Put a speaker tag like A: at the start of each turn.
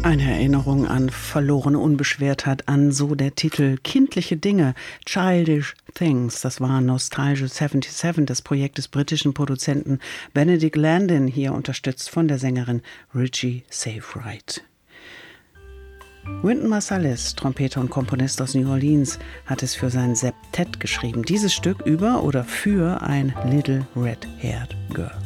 A: Eine Erinnerung an verlorene Unbeschwertheit, an so der Titel Kindliche Dinge, Childish Things. Das war Nostalgia 77, das Projekt des britischen Produzenten Benedict Landin, hier unterstützt von der Sängerin Richie Savewright. Wynton Marsalis, Trompeter und Komponist aus New Orleans, hat es für sein Septett geschrieben. Dieses Stück über oder für ein Little Red-Haired Girl.